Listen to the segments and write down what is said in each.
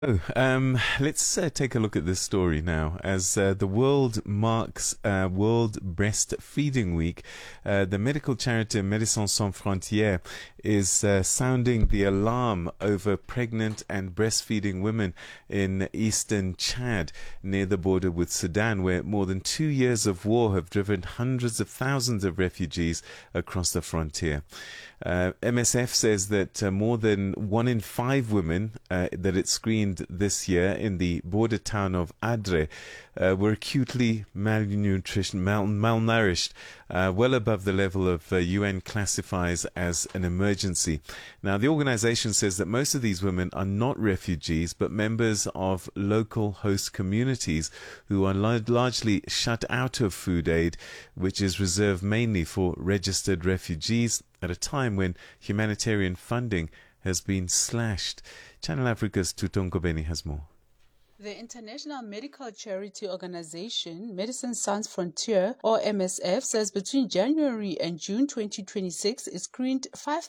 Let's take a look at this story now. As the world marks World Breastfeeding Week, the medical charity Médecins Sans Frontières is sounding the alarm over pregnant and breastfeeding women in eastern Chad, near the border with Sudan, where more than 2 years of war have driven hundreds of thousands of refugees across the frontier. MSF says that more than 1 in 5 women that it screened this year in the border town of Adre were acutely malnourished, well above the level of UN classifies as an emergency. Now, the organization says that most of these women are not refugees, but members of local host communities who are largely shut out of food aid, which is reserved mainly for registered refugees at a time when humanitarian funding has been slashed. Channel Africa's Tutongo Beni has more. The international medical charity organization Médecins Sans Frontières, or MSF, says between January and June 2026 it screened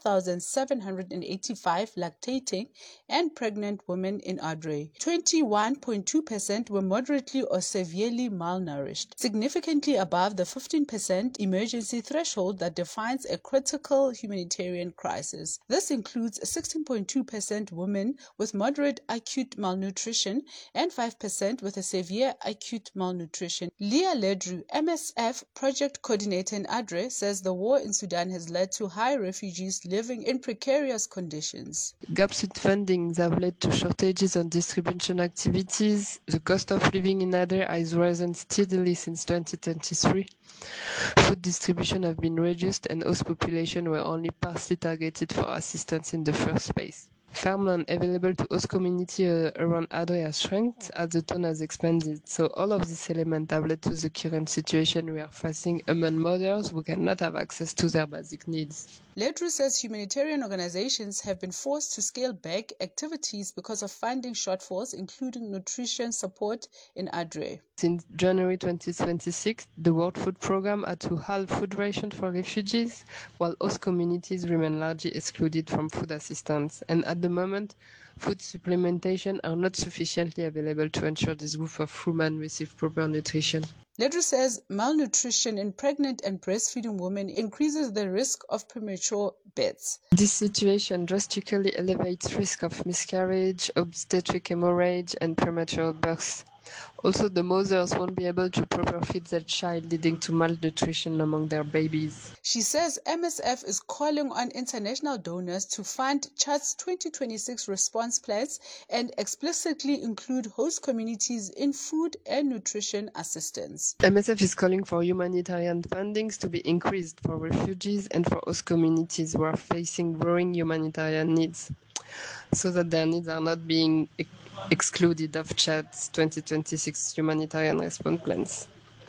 5,785 lactating and pregnant women in Adre. 21.2% were moderately or severely malnourished, significantly above the 15% emergency threshold that defines a critical humanitarian crisis. This includes 16.2% women with moderate acute malnutrition and 5% with a severe acute malnutrition. Leah Ledru, MSF project coordinator in Adre, says the war in Sudan has led to high refugees living in precarious conditions. Gaps in funding have led to shortages on distribution activities. The cost of living in Adre has risen steadily since 2023. Food distribution have been reduced and host population were only partially targeted for assistance in the first place. Farmland available to host community around Adre has shrunk as the town has expanded. So all of these elements have led to the current situation we are facing among mothers who cannot have access to their basic needs. Ledru says humanitarian organizations have been forced to scale back activities because of funding shortfalls, including nutrition support in Adre. Since January 2026, the World Food Programme had to halve food rations for refugees, while host communities remain largely excluded from food assistance. And at the moment, food supplementation are not sufficiently available to ensure this group of women receive proper nutrition. Ledru says malnutrition in pregnant and breastfeeding women increases the risk of premature births. This situation drastically elevates risk of miscarriage, obstetric hemorrhage, and premature births. Also, the mothers won't be able to properly feed their child, leading to malnutrition among their babies. She says MSF is calling on international donors to fund Chad's 2026 response plans and explicitly include host communities in food and nutrition assistance. MSF is calling for humanitarian fundings to be increased for refugees and for host communities who are facing growing humanitarian needs, so that their needs are not being excluded of Chad's 2026 humanitarian response plans.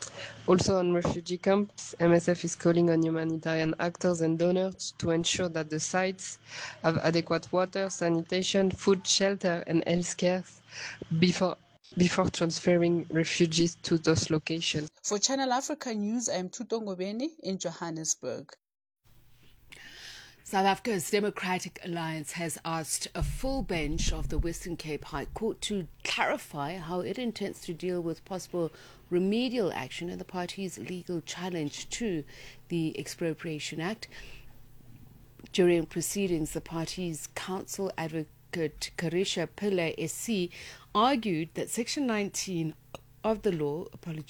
Also on refugee camps, MSF is calling on humanitarian actors and donors to ensure that the sites have adequate water, sanitation, food, shelter, and health care before transferring refugees to those locations. For Channel Africa News, I am Tutongo Beni in Johannesburg. South Africa's Democratic Alliance has asked a full bench of the Western Cape High Court to clarify how it intends to deal with possible remedial action in the party's legal challenge to the Expropriation Act. During proceedings, the party's counsel advocate Karisha Pillay SC argued that Section 19 of the law,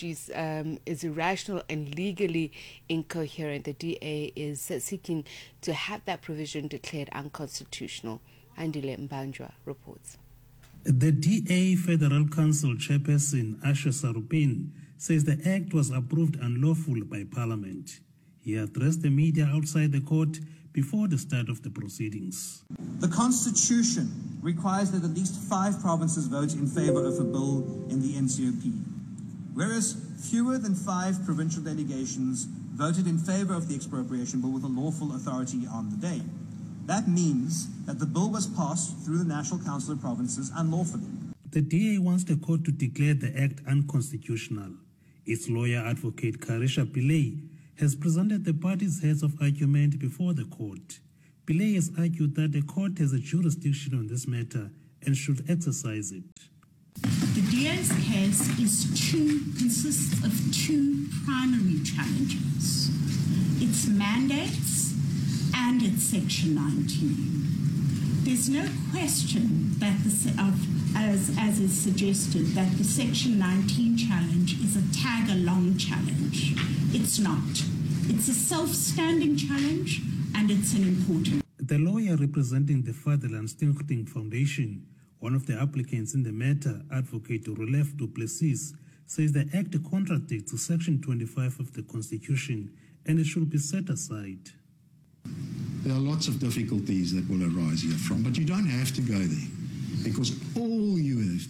is irrational and legally incoherent. The DA is seeking to have that provision declared unconstitutional. Andile Mbanjwa reports. The DA Federal Council chairperson Asha Sarupin says the act was approved unlawful by Parliament. He addressed the media outside the court before the start of the proceedings. The Constitution requires that at least 5 provinces vote in favour of a bill in the NCOP, whereas fewer than 5 provincial delegations voted in favour of the expropriation bill with a lawful authority on the day. That means that the bill was passed through the National Council of Provinces unlawfully. The DA wants the court to declare the act unconstitutional. Its lawyer advocate Karisha Pillay has presented the party's heads of argument before the court. Pillay has argued that the court has a jurisdiction on this matter and should exercise it. The Diaz case consists of two primary challenges. Its mandates and its Section 19. There's no question that as is suggested, that the Section 19 challenge is a tag-along challenge. It's not. It's a self-standing challenge, and it's an important. The lawyer representing the Fatherland Stichting Foundation, one of the applicants in the matter, Advocate Roelf du Plessis, says the act contradicts Section 25 of the Constitution and it should be set aside. There are lots of difficulties that will arise here from, but you don't have to go there, because all you have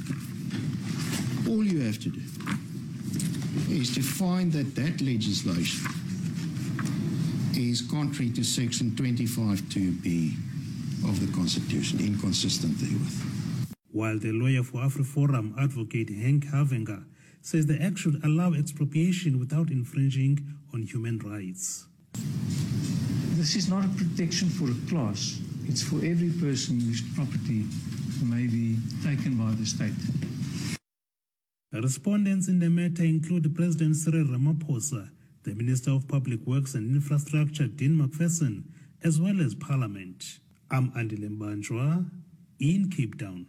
to do is to find that legislation is contrary to Section 25(2)(b) of the Constitution, inconsistent therewith. While the lawyer for AfriForum, Advocate Henk Havenga, says the act should allow expropriation without infringing on human rights. This is not a protection for a class. It's for every person whose property may be taken by the state. Respondents in the matter include President Cyril Ramaphosa, the Minister of Public Works and Infrastructure, Dean McPherson, as well as Parliament. I'm Andile Mbanjwa in Cape Town.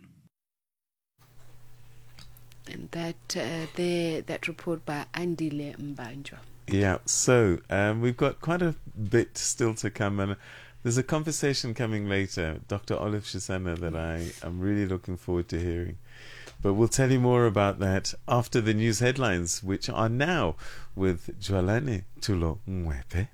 And that report by Andile Mbanjwa. Yeah, so we've got quite a bit still to come, and there's a conversation coming later, Dr. Olive Shisana, that I am really looking forward to hearing. But we'll tell you more about that after the news headlines, which are now with Jwalane Tulo Mwepe.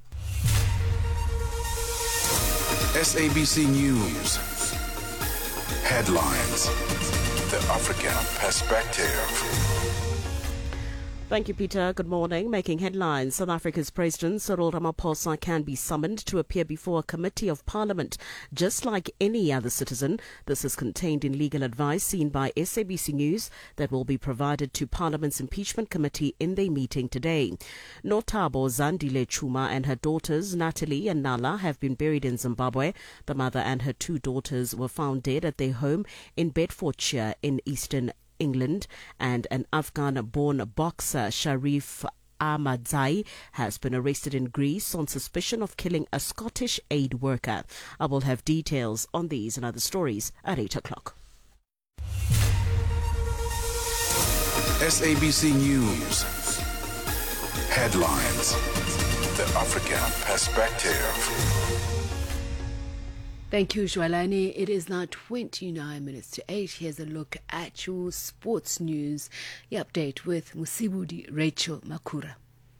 SABC News Headlines. The African Perspective. Thank you, Peter. Good morning. Making headlines, South Africa's President Cyril Ramaphosa can be summoned to appear before a committee of Parliament, just like any other citizen. This is contained in legal advice seen by SABC News that will be provided to Parliament's impeachment committee in their meeting today. Notabo Zandile Chuma and her daughters Natalie and Nala have been buried in Zimbabwe. The mother and her two daughters were found dead at their home in Bedfordshire in eastern England, and an Afghan-born boxer, Sharif Ahmadzai, has been arrested in Greece on suspicion of killing a Scottish aid worker. I will have details on these and other stories at 8 o'clock. SABC News Headlines. The African Perspective. Thank you, Jwalane. It is now 29 minutes to 8. Here's a look at your sports news. The update with Musibudi Rachel Makura.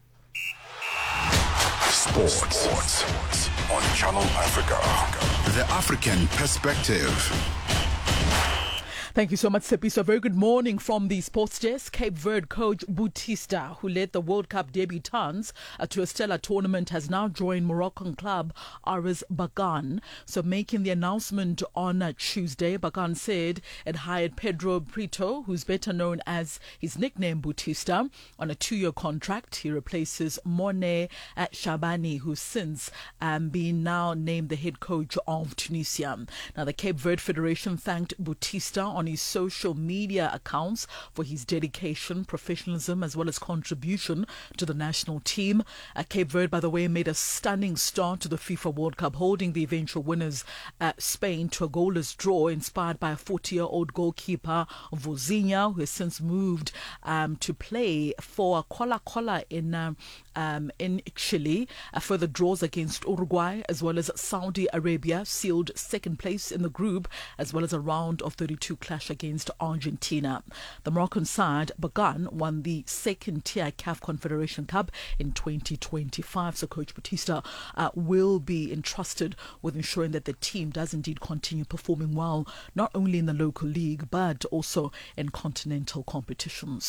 Sports on Channel Africa. The African Perspective. Thank you so much, Sepi. So very good morning from the sports desk. Cape Verde coach Bautista, who led the World Cup debutants to a stellar tournament, has now joined Moroccan club RS Berkane. So making the announcement on Tuesday, Berkane said it hired Pedro Prieto, who's better known as his nickname Bautista, on a 2-year contract. He replaces Mone Shabani, who's since been now named the head coach of Tunisia. Now, the Cape Verde Federation thanked Bautista on his social media accounts for his dedication, professionalism, as well as contribution to the national team. Cape Verde, by the way, made a stunning start to the FIFA World Cup, holding the eventual winners, Spain, to a goalless draw, inspired by a 40-year-old goalkeeper, Vozinha, who has since moved to play for Colo-Colo in Chile. Further draws against Uruguay as well as Saudi Arabia sealed second place in the group, as well as a round of 32 clash against Argentina. The Moroccan side, Berkane, won the second-tier CAF Confederation Cup in 2025. So Coach Bautista will be entrusted with ensuring that the team does indeed continue performing well, not only in the local league, but also in continental competitions.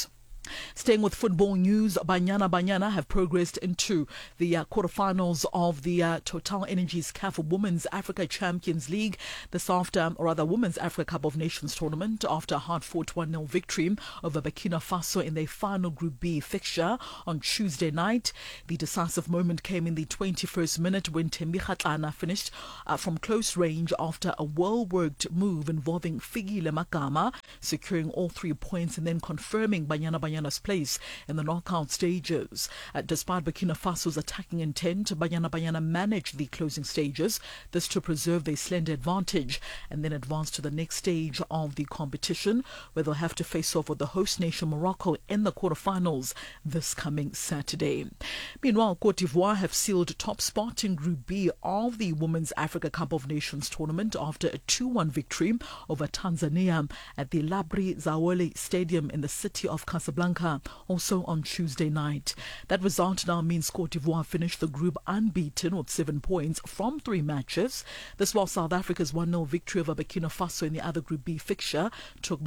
Staying with football news, Banyana have progressed into the quarterfinals of the Total Energies CAF Women's Africa Champions League this after, or rather Women's Africa Cup of Nations tournament, after a hard-fought 1-0 victory over Burkina Faso in their final Group B fixture on Tuesday night. The decisive moment came in the 21st minute when Thembi Kgatlana finished from close range after a well-worked move involving Figile Magama, securing all 3 points and then confirming Banyana's place in the knockout stages. Despite Burkina Faso's attacking intent, Banyana managed the closing stages, this to preserve their slender advantage and then advance to the next stage of the competition, where they'll have to face off with the host nation Morocco in the quarterfinals this coming Saturday. Meanwhile, Cote d'Ivoire have sealed top spot in Group B of the Women's Africa Cup of Nations tournament after a 2-1 victory over Tanzania at the Labri Zawole Stadium in the city of Casablanca, also on Tuesday night. That result now means Cote d'Ivoire finished the group unbeaten with 7 points from 3 matches. This was South Africa's 1-0 victory over Burkina Faso in the other Group B fixture took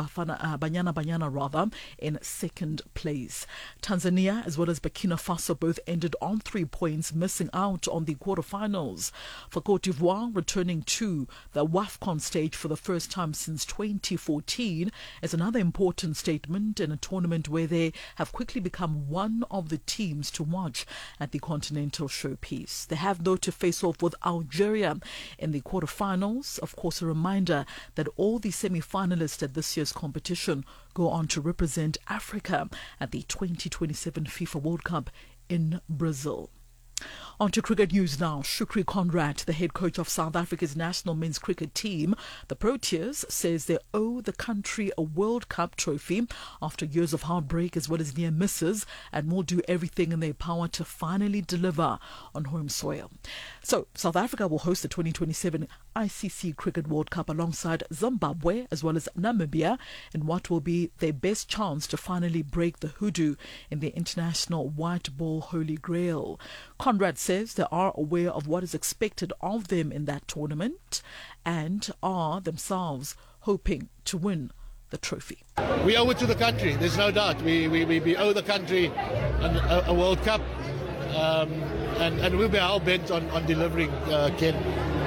Banyana in second place. Tanzania as well as Burkina Faso both ended on 3 points, missing out on the quarterfinals. For Cote d'Ivoire, returning to the WAFCON stage for the first time since 2014 is another important statement in a tournament where they have quickly become one of the teams to watch at the continental showpiece. They have, though, to face off with Algeria in the quarterfinals. Of course, a reminder that all the semi-finalists at this year's competition go on to represent Africa at the 2027 FIFA World Cup in Brazil. On to cricket news now. Shukri Conrad, the head coach of South Africa's national men's cricket team, the Proteas, says they owe the country a World Cup trophy after years of heartbreak as well as near misses, and will do everything in their power to finally deliver on home soil. So, South Africa will host the 2027 ICC Cricket World Cup alongside Zimbabwe as well as Namibia in what will be their best chance to finally break the hoodoo in the international white ball holy grail. Conrad says they are aware of what is expected of them in that tournament and are themselves hoping to win the trophy. We owe it to the country, there's no doubt. We owe the country a World Cup, and we'll be hell-bent on delivering, Ken.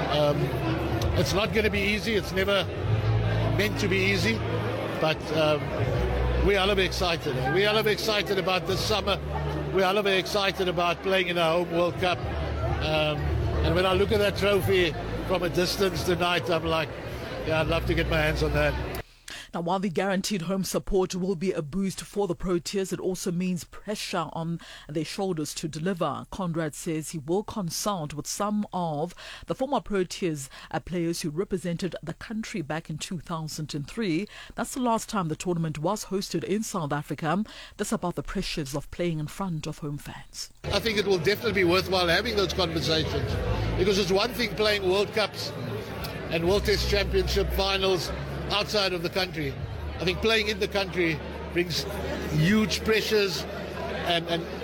It's not going to be easy, it's never meant to be easy, but we are a little bit excited. We are a little bit excited about this summer. We are a little bit excited about playing in our home World Cup. And when I look at that trophy from a distance tonight, I'm like, yeah, I'd love to get my hands on that. Now, while the guaranteed home support will be a boost for the Proteas, it also means pressure on their shoulders to deliver. Conrad says he will consult with some of the former Proteas players who represented the country back in 2003. That's the last time the tournament was hosted in South Africa. That's about the pressures of playing in front of home fans. I think it will definitely be worthwhile having those conversations, because it's one thing playing World Cups and World Test Championship finals outside of the country. I think playing in the country brings huge pressures, and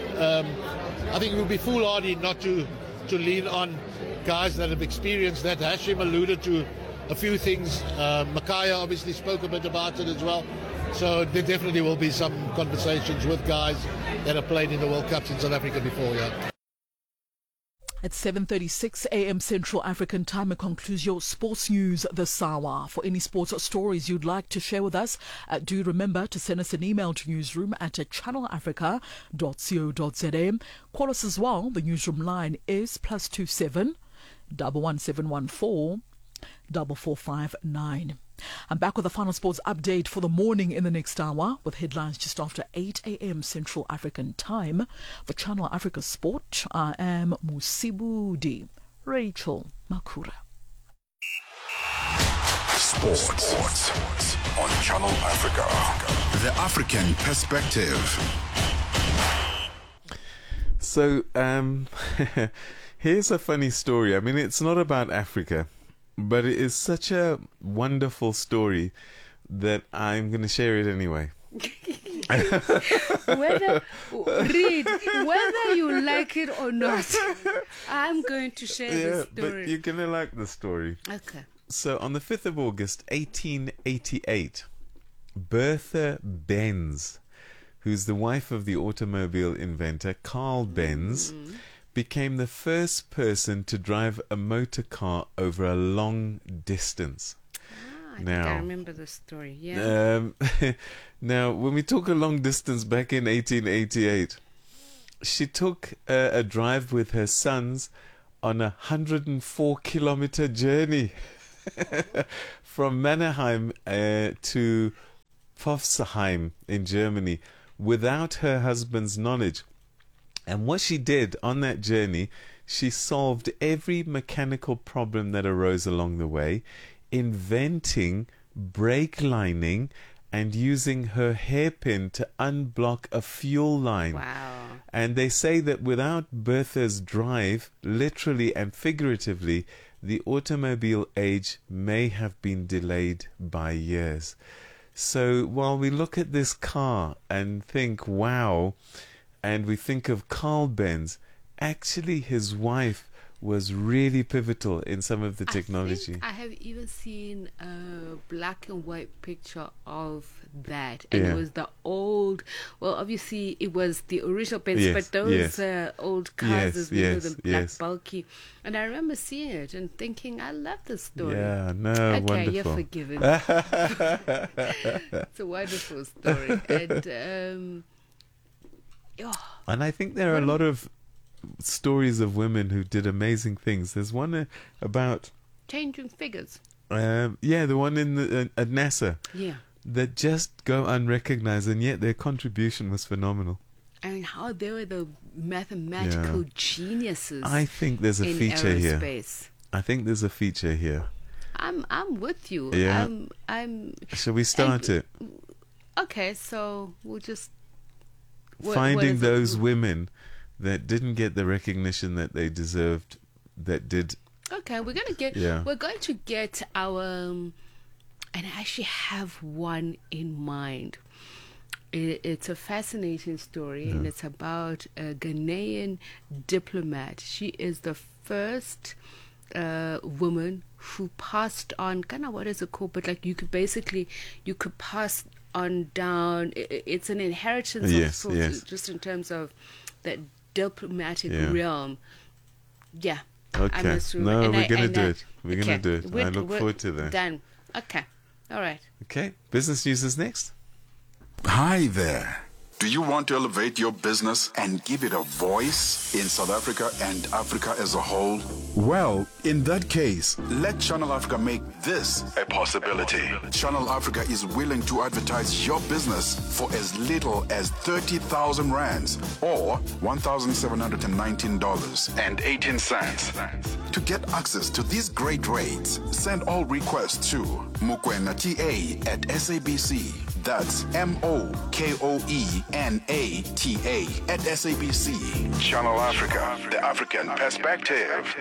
I think it would be foolhardy not to lean on guys that have experienced that. Hashim alluded to a few things. Makaya obviously spoke a bit about it as well. So there definitely will be some conversations with guys that have played in the World Cups in South Africa before, yeah. At 7:36 a.m. Central African Time, it concludes your sports news this hour. For any sports stories you'd like to share with us, do remember to send us an email to newsroom@channelafrica.co.za. Call us as well. The newsroom line is +27 11714 4459. I'm back with the final sports update for the morning in the next hour, with headlines just after 8 a.m. Central African Time. For Channel Africa Sport, I am Musibudi Rachel Makura. Sports on Channel Africa. The African perspective. So, here's a funny story. I mean, it's not about Africa, but it is such a wonderful story that I'm going to share it anyway. whether you like it or not, I'm going to share this story. But you're going to like the story. Okay. So on the 5th of August, 1888, Bertha Benz who's the wife of the automobile inventor Carl Benz, became the first person to drive a motor car over a long distance. I think I remember the story, yeah. Now, when we talk a long distance back in 1888, she took a drive with her sons on a 104-kilometer journey from Mannheim to Pforzheim in Germany without her husband's knowledge. And what she did on that journey, she solved every mechanical problem that arose along the way, inventing brake lining and using her hairpin to unblock a fuel line. Wow. And they say that without Bertha's drive, literally and figuratively, the automobile age may have been delayed by years. So while we look at this car and think, wow, and we think of Carl Benz, actually his wife was really pivotal in some of the technology. I have even seen a black and white picture of that, and it was the old, well, obviously it was the original Benz, but those old cars, as we know them, black bulky. And I remember seeing it and thinking, I love this story. Yeah, no, okay, wonderful. You're forgiven. It's a wonderful story. And I think there are a lot of stories of women who did amazing things. There's one about changing figures. The one in at NASA. Yeah. That just go unrecognized, and yet their contribution was phenomenal. And how they were the mathematical geniuses. I think there's a feature aerospace. here. I think there's a feature here. I'm with you. Yeah. I'm. Shall we start it? Okay, so we'll just finding those women that didn't get the recognition that they deserved, that did. Okay, we're going to get our, and I actually have one in mind. It's a fascinating story, and it's about a Ghanaian diplomat. She is the first woman who passed on, kind of, what is it called? But like you could pass on down. It's an inheritance of sorts, just in terms of that diplomatic realm. Yeah. Okay. No, we're going to do it. We're going to do it. I look forward to that. Done. Okay. All right. Okay. Business News is next. Hi there. Do you want to elevate your business and give it a voice in South Africa and Africa as a whole? Well, in that case, let Channel Africa make this a possibility. Channel Africa is willing to advertise your business for as little as 30,000 rands or $1,719.18. To get access to these great rates, send all requests to mokoenata@SABC. That's MOKOENATA@SABC. Channel Africa, the African perspective.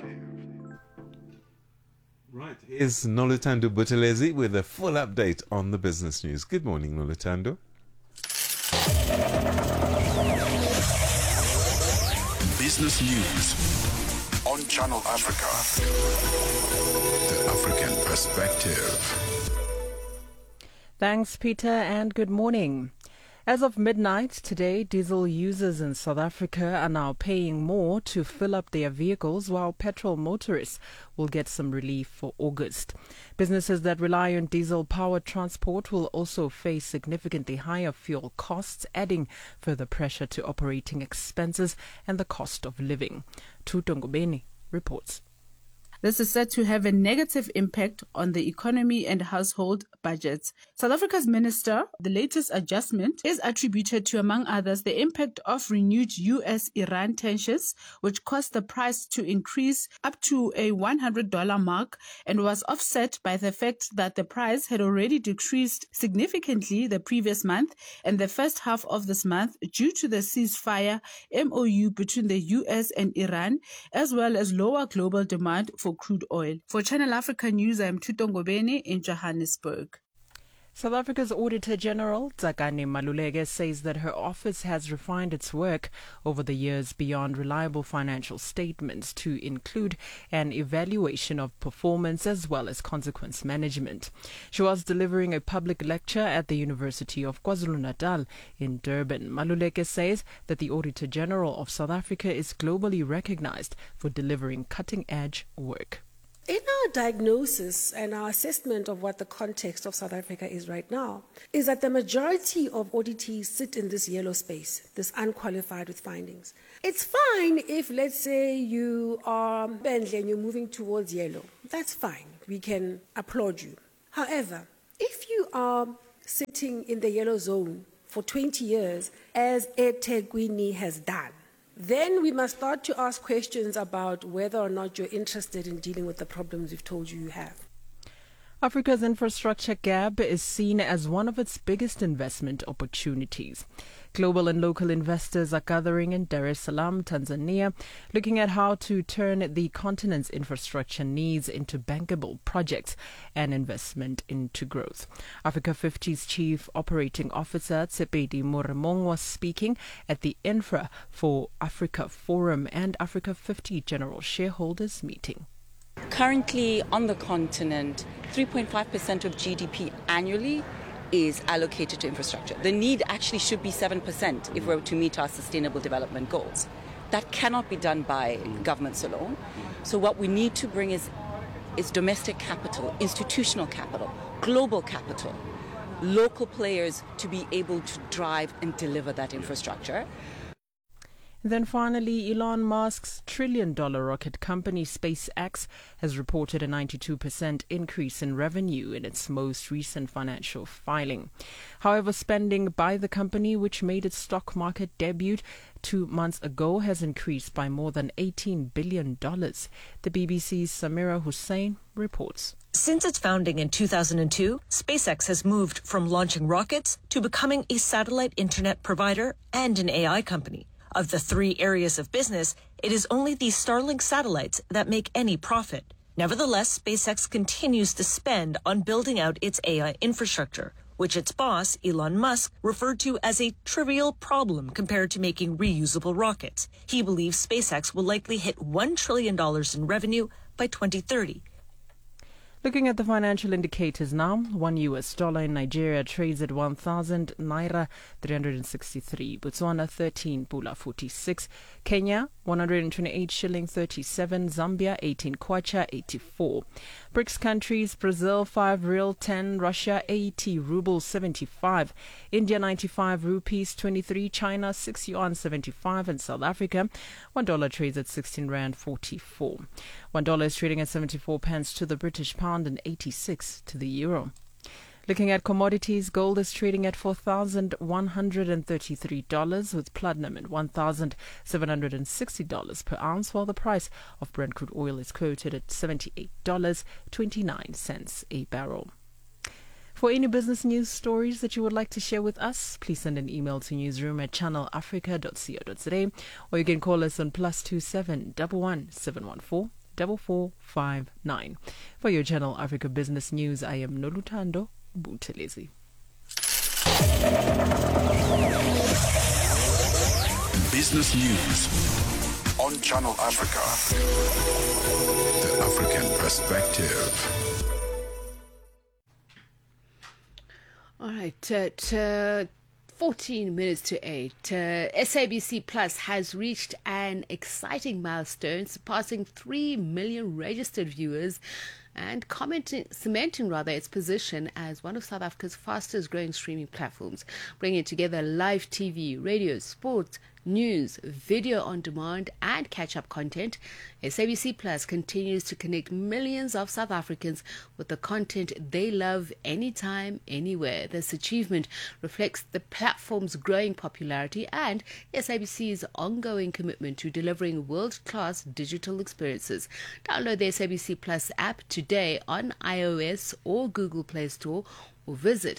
Right, here's Noluthando Buthelezi with a full update on the business news. Good morning, Noluthando. Business news on Channel Africa, the African perspective. Thanks, Peter, and good morning. As of midnight today, diesel users in South Africa are now paying more to fill up their vehicles, while petrol motorists will get some relief for August. Businesses that rely on diesel-powered transport will also face significantly higher fuel costs, adding further pressure to operating expenses and the cost of living. Thuto Ngobeni reports. This is said to have a negative impact on the economy and household budgets. South Africa's minister, the latest adjustment is attributed to, among others, the impact of renewed US-Iran tensions, which caused the price to increase up to a $100 mark and was offset by the fact that the price had already decreased significantly the previous month and the first half of this month due to the ceasefire MOU between the US and Iran, as well as lower global demand for crude oil. For Channel Africa News, I am Thuto Ngobeni in Johannesburg. South Africa's Auditor General, Tsakani Maluleke, says that her office has refined its work over the years beyond reliable financial statements to include an evaluation of performance as well as consequence management. She was delivering a public lecture at the University of KwaZulu-Natal in Durban. Maluleke says that the Auditor General of South Africa is globally recognized for delivering cutting-edge work. In our diagnosis and our assessment of what the context of South Africa is right now, is that the majority of auditees sit in this yellow space, this unqualified with findings. It's fine if, let's say, you are Bentley and you're moving towards yellow. That's fine. We can applaud you. However, if you are sitting in the yellow zone for 20 years, as eThekwini has done, then we must start to ask questions about whether or not you're interested in dealing with the problems we've told you have. Africa's infrastructure gap is seen as one of its biggest investment opportunities. Global and local investors are gathering in Dar es Salaam, Tanzania, looking at how to turn the continent's infrastructure needs into bankable projects and investment into growth. Africa 50's Chief Operating Officer Tsepedi Moremong was speaking at the Infra for Africa Forum and Africa 50 General Shareholders Meeting. Currently on the continent, 3.5% of GDP annually is allocated to infrastructure. The need actually should be 7% if we're to meet our sustainable development goals. That cannot be done by governments alone. So what we need to bring is domestic capital, institutional capital, global capital, local players to be able to drive and deliver that infrastructure. Then finally, Elon Musk's trillion-dollar rocket company SpaceX has reported a 92% increase in revenue in its most recent financial filing. However, spending by the company, which made its stock market debut 2 months ago, has increased by more than $18 billion. The BBC's Samira Hussain reports. Since its founding in 2002, SpaceX has moved from launching rockets to becoming a satellite internet provider and an AI company. Of the 3 areas of business, it is only these Starlink satellites that make any profit. Nevertheless, SpaceX continues to spend on building out its AI infrastructure, which its boss, Elon Musk, referred to as a trivial problem compared to making reusable rockets. He believes SpaceX will likely hit $1 trillion in revenue by 2030. Looking at the financial indicators now, $1 in Nigeria trades at 1,000 naira 363, Botswana 13 pula 46, Kenya 128 shilling 37, Zambia 18 kwacha 84. BRICS countries, Brazil 5 real 10, Russia 80 rubles 75, India 95 rupees 23, China 6 yuan 75, and South Africa $1 trades at 16 rand 44. $1 is trading at 74 pence to the British pound and 86 to the euro. Looking at commodities, gold is trading at $4,133, with platinum at $1,760 per ounce, while the price of Brent crude oil is quoted at $78.29 a barrel. For any business news stories that you would like to share with us, please send an email to newsroom@channelafrica.co.za, or you can call us on +27 11 714 4459. For your Channel Africa Business News, I am Nolutando Buthelezi. Business News on Channel Africa. The African Perspective. All right, 14 minutes to 8. SABC Plus has reached an exciting milestone, surpassing 3 million registered viewers and cementing its position as one of South Africa's fastest growing streaming platforms, bringing together live TV, radio, sports, news, video on demand, and catch-up content. SABC Plus continues to connect millions of South Africans with the content they love anytime, anywhere. This achievement reflects the platform's growing popularity and SABC's ongoing commitment to delivering world-class digital experiences. Download the SABC Plus app today on iOS or Google Play Store, or visit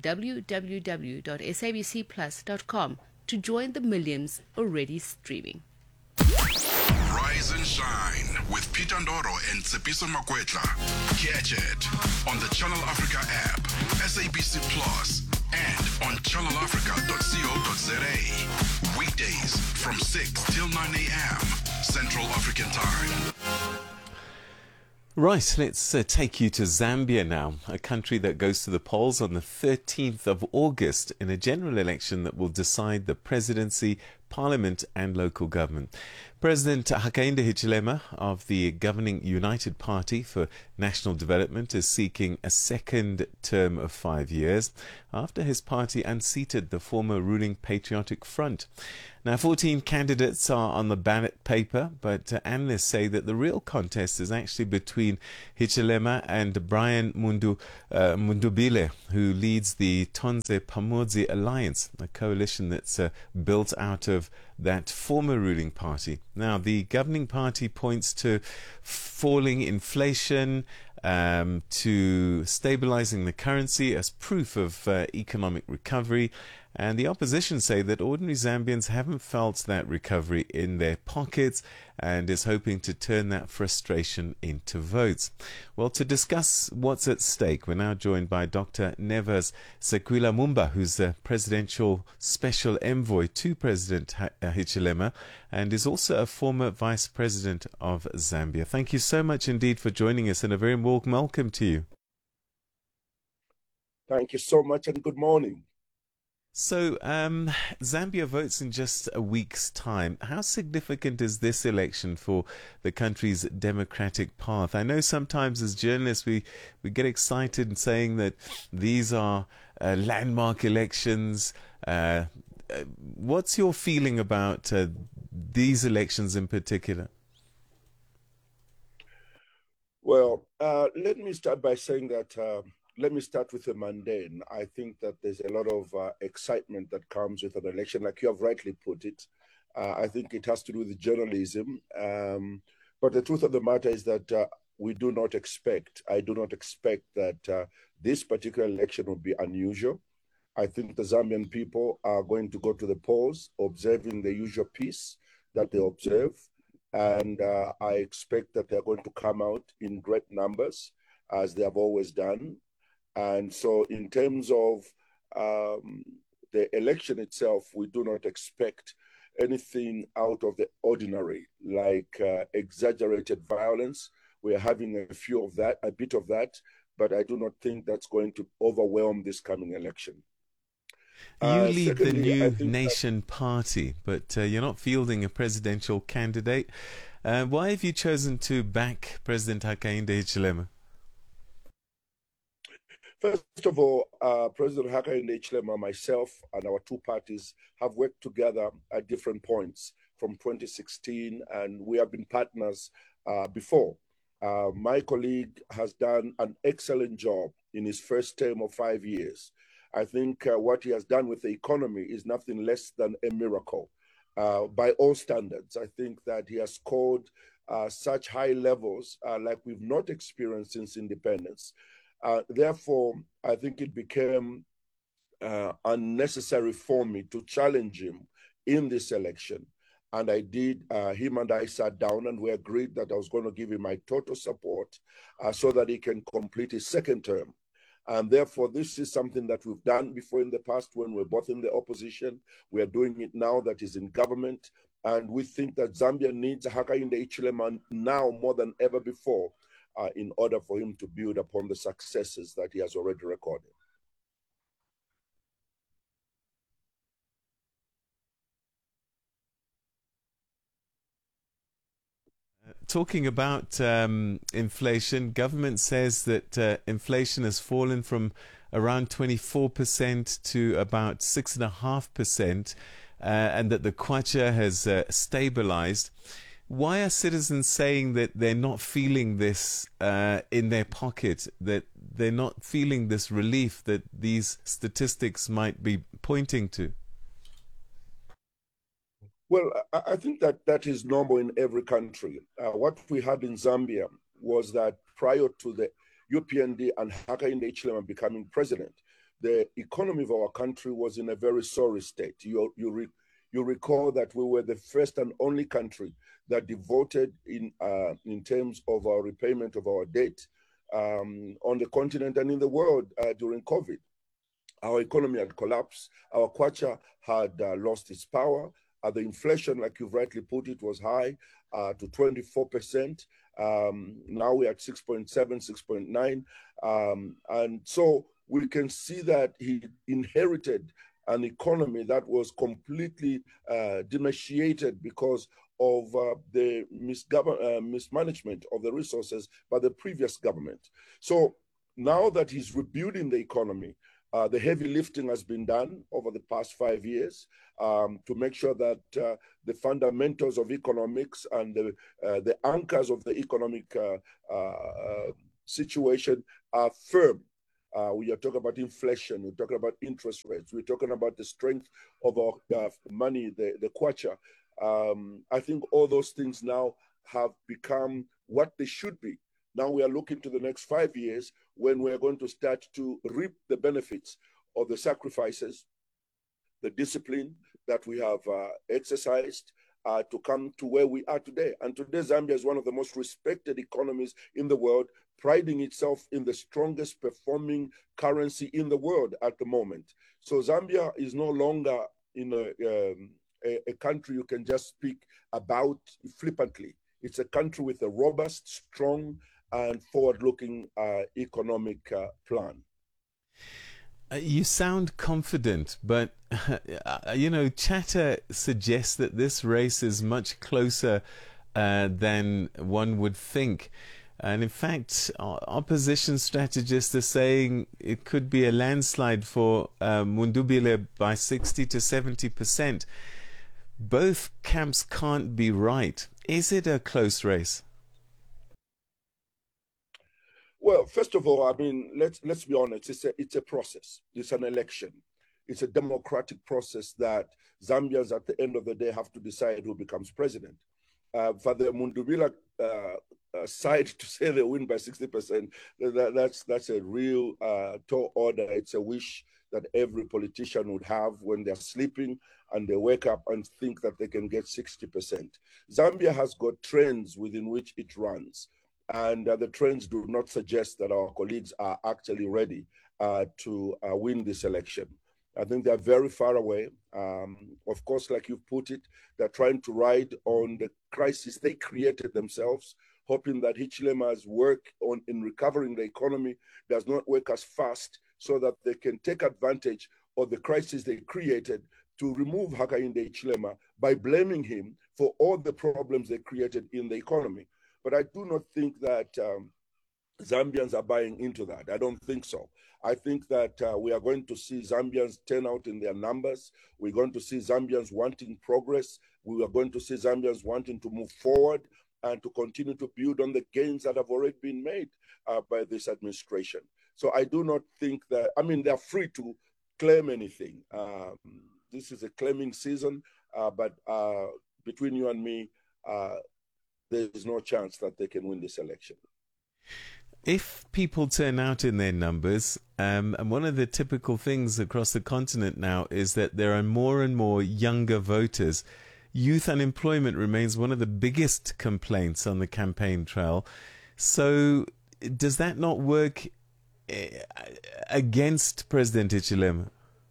www.sabcplus.com to join the millions already streaming. Rise and shine with Peter Ndoro and Tsepiso Makwetla. Catch it on the Channel Africa app, SABC Plus, and on channelafrica.co.za. Weekdays from 6 till 9 a.m. Central African Time. Right, let's take you to Zambia now, a country that goes to the polls on the 13th of August in a general election that will decide the presidency, parliament and local government. President Hakainde Hichilema of the governing United Party for National Development is seeking a second term of 5 years after his party unseated the former ruling Patriotic Front. Now, 14 candidates are on the ballot paper, but analysts say that the real contest is actually between Hichilema and Brian Mundubile, who leads the Tonze Pamodzi Alliance, a coalition that's built out of that former ruling party. Now, the governing party points to falling inflation, to stabilizing the currency as proof of economic recovery. And the opposition say that ordinary Zambians haven't felt that recovery in their pockets and is hoping to turn that frustration into votes. Well, to discuss what's at stake, we're now joined by Dr. Nevers Sekwila Mumba, who's the presidential special envoy to President Hichilema and is also a former vice president of Zambia. Thank you so much indeed for joining us, and a very warm welcome to you. Thank you so much and good morning. So, Zambia votes in just a week's time. How significant is this election for the country's democratic path? I know sometimes as journalists we get excited in saying that these are landmark elections. What's your feeling about these elections in particular? Well, let me start by saying that let me start with the mundane. I think that there's a lot of excitement that comes with an election, like you have rightly put it. I think it has to do with journalism. But the truth of the matter is that I do not expect that this particular election will be unusual. I think the Zambian people are going to go to the polls, observing the usual peace that they observe. And I expect that they're going to come out in great numbers, as they have always done. And so in terms of the election itself, we do not expect anything out of the ordinary, like exaggerated violence. We're having a bit of that, but I do not think that's going to overwhelm this coming election. You lead the New Nation Party, but you're not fielding a presidential candidate. Why have you chosen to back President Hakainde Hichilema? First of all, President Hakainde Hichilema, myself, and our two parties have worked together at different points from 2016, and we have been partners before. My colleague has done an excellent job in his first term of 5 years. I think what he has done with the economy is nothing less than a miracle. By all standards, I think that he has scored such high levels like we've not experienced since independence. Therefore, I think it became unnecessary for me to challenge him in this election. And I did. Him and I sat down and we agreed that I was going to give him my total support so that he can complete his second term. And therefore, this is something that we've done before in the past when we're both in the opposition. We are doing it now that he's in government. And we think that Zambia needs Hakainde Hichilema now more than ever before, in order for him to build upon the successes that he has already recorded. Talking about inflation, government says that inflation has fallen from around 24% to about 6.5%, and that the kwacha has stabilized. Why are citizens saying that they're not feeling this in their pocket, that they're not feeling this relief that these statistics might be pointing to? Well, I think that is normal in every country. What we had in Zambia was that prior to the UPND and Hakainde Hichilema becoming president, the economy of our country was in a very sorry state. You You recall that we were the first and only country that devoted in terms of our repayment of our debt on the continent and in the world during COVID. Our economy had collapsed. Our kwacha had lost its power. The inflation, like you've rightly put it, was high to 24%. Now we're at 6.7, 6.9. And so we can see that he inherited an economy that was completely demarcated because of the mismanagement of the resources by the previous government. So now that he's rebuilding the economy, the heavy lifting has been done over the past 5 years to make sure that the fundamentals of economics and the anchors of the economic situation are firm. We are talking about inflation, we're talking about interest rates, we're talking about the strength of our money, the kwacha. I think all those things now have become what they should be. Now we are looking to the next 5 years when we're going to start to reap the benefits of the sacrifices, the discipline that we have exercised to come to where we are today. And today, Zambia is one of the most respected economies in the world, priding itself in the strongest performing currency in the world at the moment. So Zambia is no longer in a country you can just speak about flippantly. It's a country with a robust, strong, and forward-looking economic plan. You sound confident, but, chatter suggests that this race is much closer than one would think. And in fact, opposition strategists are saying it could be a landslide for Mundubile by 60 to 70%. Both camps can't be right. Is it a close race? Well, first of all, I mean, let's be honest. It's a process. It's an election. It's a democratic process that Zambians at the end of the day have to decide who becomes president. For the Mundubile side to say they win by 60%, that's a real tall order. It's a wish that every politician would have when they're sleeping and they wake up and think that they can get 60%. Zambia has got trends within which it runs. And the trends do not suggest that our colleagues are actually ready to win this election. I think they're very far away. Of course, like you've put it, they're trying to ride on the crisis they created themselves, hoping that Hichilema's work in recovering the economy does not work as fast so that they can take advantage of the crisis they created to remove Hakainde Hichilema by blaming him for all the problems they created in the economy. But I do not think that Zambians are buying into that. I don't think so. I think that we are going to see Zambians turn out in their numbers. We're going to see Zambians wanting progress. We are going to see Zambians wanting to move forward and to continue to build on the gains that have already been made by this administration. So I do not think that, I mean, they're free to claim anything. This is a claiming season, but between you and me, there is no chance that they can win this election. If people turn out in their numbers, and one of the typical things across the continent now is that there are more and more younger voters, youth unemployment remains one of the biggest complaints on the campaign trail. So does that not work against President Hichilema?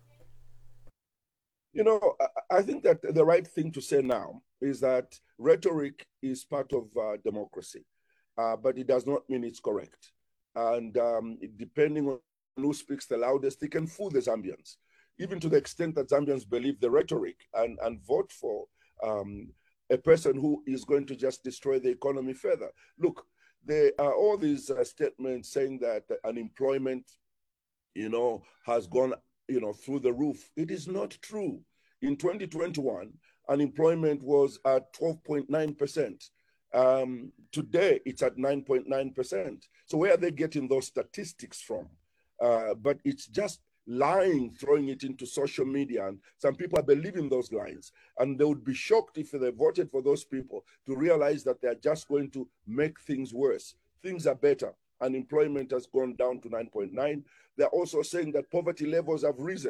You know, I think that the right thing to say now is that rhetoric is part of democracy, but it does not mean it's correct. And depending on who speaks the loudest, they can fool the Zambians, even to the extent that Zambians believe the rhetoric and vote for a person who is going to just destroy the economy further. Look, there are all these statements saying that unemployment, has gone, through the roof. It is not true. In 2021, unemployment was at 12.9%. Today, it's at 9.9%. So where are they getting those statistics from? But it's just lying, throwing it into social media. And some people are believing those lines. And they would be shocked if they voted for those people to realize that they're just going to make things worse. Things are better. Unemployment has gone down to 9.9. They're also saying that poverty levels have risen.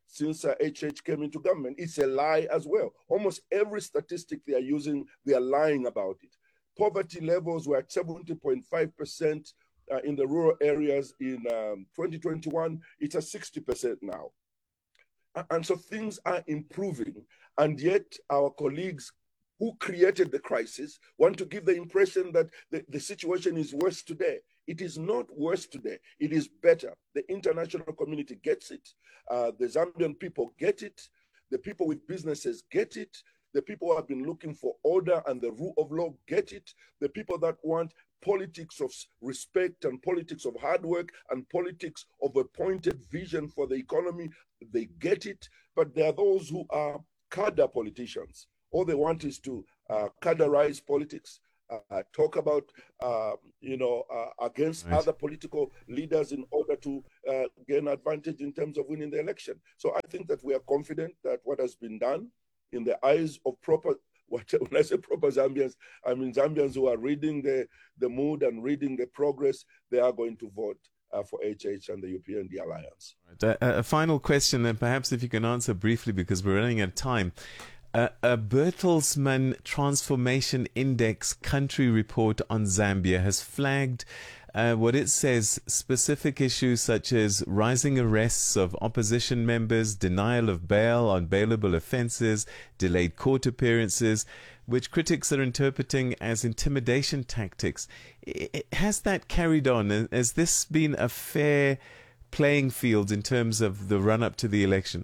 since HH came into government. It's a lie as well. Almost every statistic they are using, they are lying about it. Poverty levels were at 70.5% in the rural areas in 2021. It's at 60% now. And so things are improving. And yet our colleagues who created the crisis want to give the impression that the situation is worse today. It is not worse today. It is better. The international community gets it. The Zambian people get it. The people with businesses get it. The people who have been looking for order and the rule of law get it. The people that want politics of respect and politics of hard work and politics of a pointed vision for the economy, they get it. But there are those who are cadre politicians. All they want is to cadreize politics, talk about, against other political leaders in order to gain advantage in terms of winning the election. So I think that we are confident that what has been done in the eyes of proper, when I say proper Zambians, I mean Zambians who are reading the mood and reading the progress, they are going to vote for HH and the UPND alliance. Right. A final question, and perhaps if you can answer briefly because we're running out of time. A Bertelsmann Transformation Index country report on Zambia has flagged what it says specific issues such as rising arrests of opposition members, denial of bail on bailable offences, delayed court appearances, which critics are interpreting as intimidation tactics. Has that carried on? Has this been a fair playing field in terms of the run-up to the election?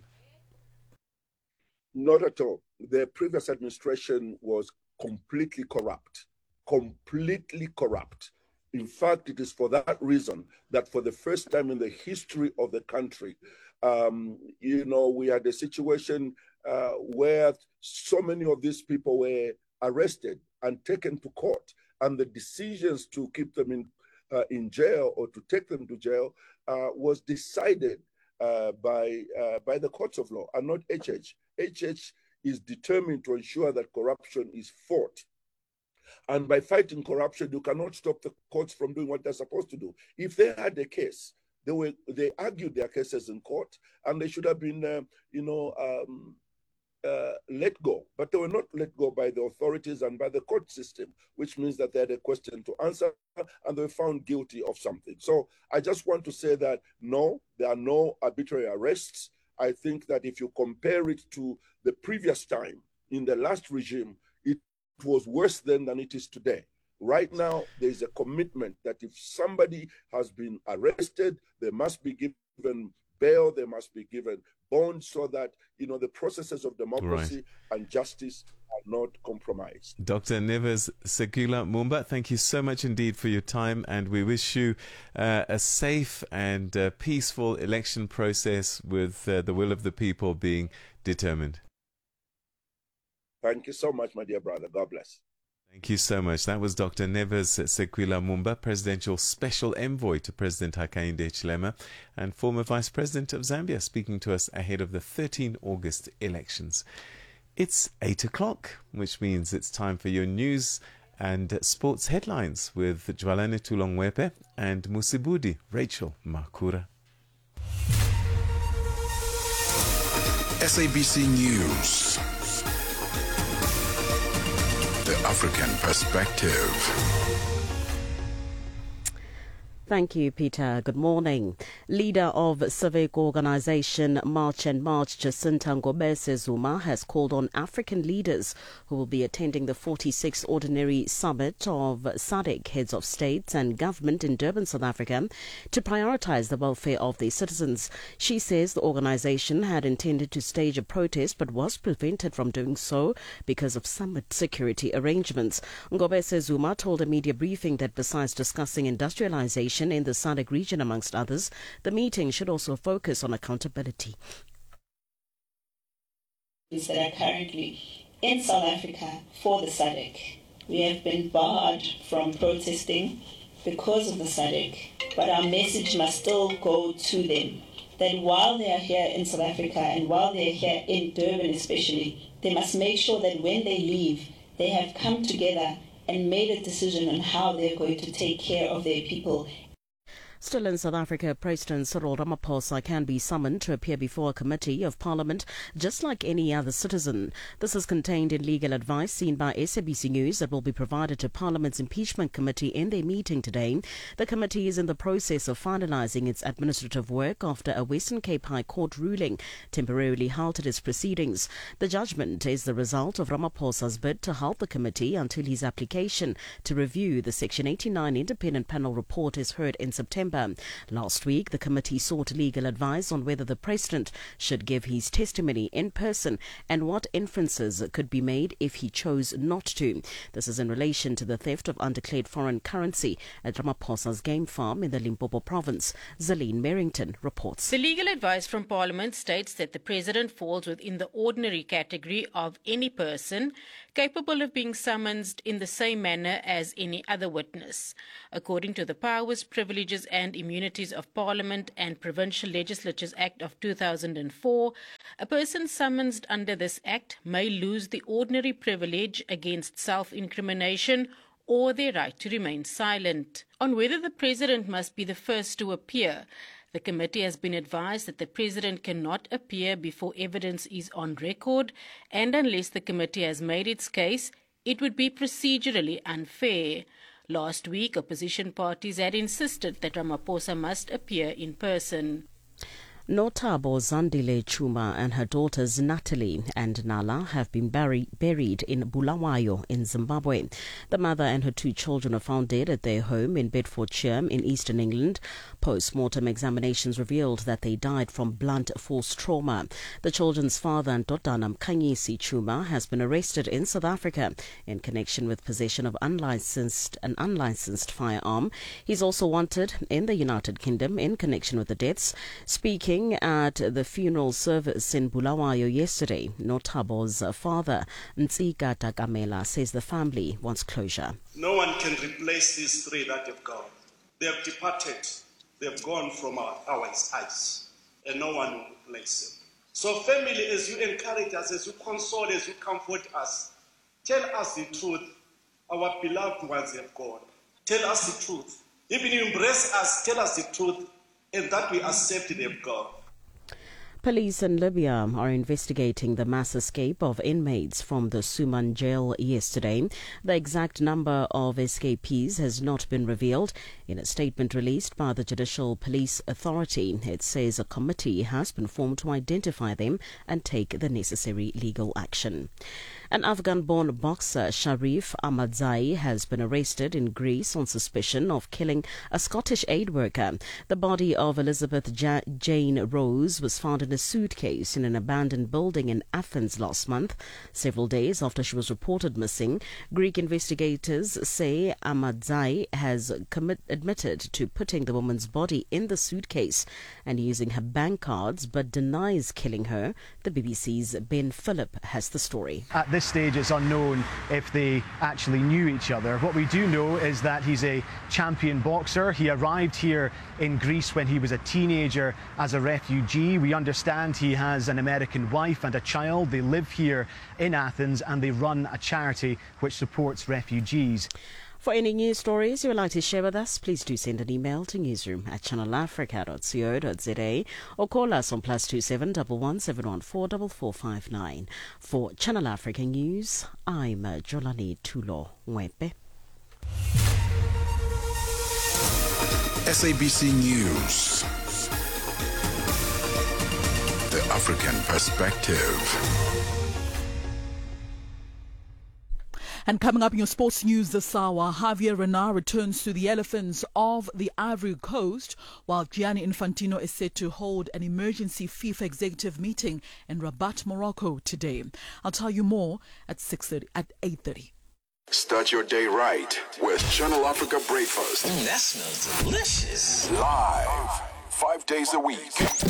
Not at all. The previous administration was completely corrupt. In fact, it is for that reason that for the first time in the history of the country, we had a situation where so many of these people were arrested and taken to court, and the decisions to keep them in jail or to take them to jail was decided by the courts of law and not HH. HH is determined to ensure that corruption is fought. And by fighting corruption, you cannot stop the courts from doing what they're supposed to do. If they had a case, they argued their cases in court, and they should have been, let go. But they were not let go by the authorities and by the court system, which means that they had a question to answer, and they were found guilty of something. So I just want to say that, no, there are no arbitrary arrests. I think that if you compare it to the previous time, in the last regime, it was worse then than it is today. Right now, there is a commitment that if somebody has been arrested, they must be given bail, they must be given bond so that, the processes of democracy and justice are not compromised. Dr. Neves Sekula Mumba, thank you so much indeed for your time, and we wish you a safe and peaceful election process with the will of the people being determined. Thank you so much, my dear brother. God bless. Thank you so much. That was Dr. Neves Sekula Mumba, Presidential Special Envoy to President Hakainde Hichilema and former Vice President of Zambia, speaking to us ahead of the 13 August elections. It's 8 o'clock, which means it's time for your news and sports headlines with Jwalane Tulongwepe and Musibudi Rachel Makura. SABC News. The African Perspective. Thank you, Peter. Good morning. Leader of civic organization March and March, Jacinta Ngobese Zuma, has called on African leaders who will be attending the 46th Ordinary Summit of SADC Heads of States and Government in Durban, South Africa, to prioritize the welfare of their citizens. She says the organization had intended to stage a protest but was prevented from doing so because of summit security arrangements. Ngobese Zuma told a media briefing that besides discussing industrialization in the SADC region, amongst others, the meeting should also focus on accountability. That are currently in South Africa for the SADC. We have been barred from protesting because of the SADC, but our message must still go to them that while they are here in South Africa and while they are here in Durban especially, they must make sure that when they leave, they have come together and made a decision on how they're going to take care of their people. Still in South Africa, President Cyril Ramaphosa can be summoned to appear before a committee of Parliament just like any other citizen. This is contained in legal advice seen by SABC News that will be provided to Parliament's impeachment committee in their meeting today. The committee is in the process of finalising its administrative work after a Western Cape High Court ruling temporarily halted its proceedings. The judgment is the result of Ramaphosa's bid to halt the committee until his application to review the Section 89 independent panel report is heard in September. Last week, the committee sought legal advice on whether the president should give his testimony in person and what inferences could be made if he chose not to. This is in relation to the theft of undeclared foreign currency at Ramaphosa's game farm in the Limpopo province. Zaline Merrington reports. The legal advice from Parliament states that the president falls within the ordinary category of any person capable of being summoned in the same manner as any other witness. According to the Powers, Privileges and Immunities of Parliament and Provincial Legislatures Act of 2004, a person summoned under this Act may lose the ordinary privilege against self-incrimination or their right to remain silent. On whether the president must be the first to appear, the committee has been advised that the president cannot appear before evidence is on record, and unless the committee has made its case, it would be procedurally unfair. Last week, opposition parties had insisted that Ramaphosa must appear in person. Nothabo Zandile Chuma and her daughters Natalie and Nala have been buried in Bulawayo in Zimbabwe. The mother and her two children are found dead at their home in Bedfordshire in eastern England. Post-mortem examinations revealed that they died from blunt force trauma. The children's father, Ndodanam Kanyisi Chuma, has been arrested in South Africa in connection with possession of an unlicensed firearm. He's also wanted in the United Kingdom in connection with the deaths. Speaking at the funeral service in Bulawayo yesterday, Nothabo's father, Ntsika Takamela, says the family wants closure. No one can replace these three that have gone. They have departed. They have gone from our eyes, and no one will replace them. So family, as you encourage us, as you console, as you comfort us, tell us the truth. Our beloved ones have gone. Tell us the truth. Even you embrace us, tell us the truth, and that we accept them, God. Police in Libya are investigating the mass escape of inmates from the Suman jail yesterday. The exact number of escapees has not been revealed. In a statement released by the Judicial Police Authority, it says a committee has been formed to identify them and take the necessary legal action. An Afghan-born boxer, Sharif Ahmadzai, has been arrested in Greece on suspicion of killing a Scottish aid worker. The body of Elizabeth Jane Rose was found in a suitcase in an abandoned building in Athens last month, several days after she was reported missing. Greek investigators say Ahmadzai has admitted to putting the woman's body in the suitcase and using her bank cards, but denies killing her. The BBC's Ben Phillip has the story. At this stage, it's unknown if they actually knew each other. What we do know is that he's a champion boxer. He arrived here in Greece when he was a teenager as a refugee. We understand he has an American wife and a child. They live here in Athens and they run a charity which supports refugees. For any news stories you would like to share with us, please do send an email to newsroom@channelafrica.co.za or call us on +27 11 714 4459. For Channel Africa News, I'm Jolani Tulo Mwepe. SABC News. The African Perspective. And coming up in your sports news this hour, Javier Renard returns to the Elephants of the Ivory Coast, while Gianni Infantino is set to hold an emergency FIFA executive meeting in Rabat, Morocco today. I'll tell you more at 8:30. Start your day right with Channel Africa Breakfast. That smells delicious. Live, 5 days a week.